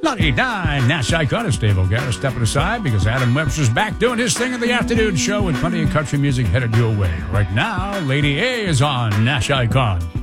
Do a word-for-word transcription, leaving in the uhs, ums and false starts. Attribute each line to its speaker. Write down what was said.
Speaker 1: ninety-nine Nash Icon is Dave O'Gara stepping aside because Adam Webster's back doing his thing at the afternoon show and plenty of country music headed your way. Right now, Lady A is on Nash Icon.